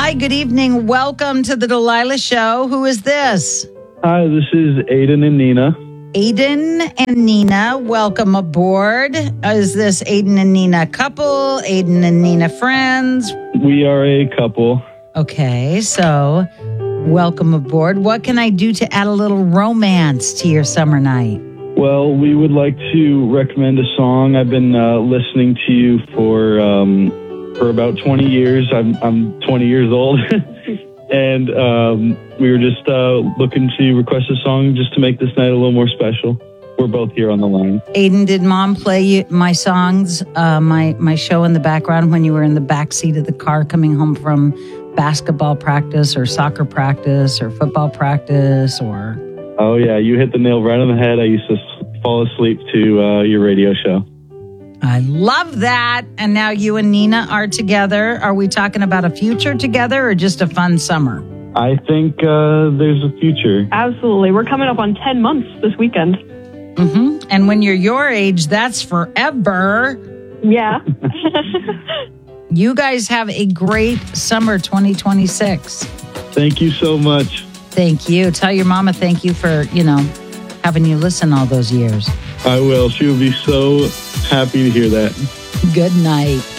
Hi, good evening. Welcome to the Delilah Show. Who is this? Hi, this is Aiden and Nina. Aiden and Nina, welcome aboard. Is this Aiden and Nina couple? Aiden and Nina friends? We are a couple. Okay, so welcome aboard. What can I do to add a little romance to your summer night? Well, we would like to recommend a song. I've been listening to you for about 20 years. I'm 20 years old. And we were just looking to request a song just to make this night a little more special. We're both here on the line. Aiden, did Mom play you my songs, my show in the background when you were in the back seat of the car coming home from basketball practice or soccer practice or football practice or... Oh, yeah. You hit the nail right on the head. I used to fall asleep to your radio show. I love that. And now you and Nina are together. Are we talking about a future together or just a fun summer? I think there's a future. Absolutely. We're coming up on 10 months this weekend. Mm-hmm. And when you're your age, that's forever. Yeah. You guys have a great summer 2026. Thank you so much. Thank you. Tell your mama thank you for, having you listen all those years. I will. She will be so happy to hear that. Good night.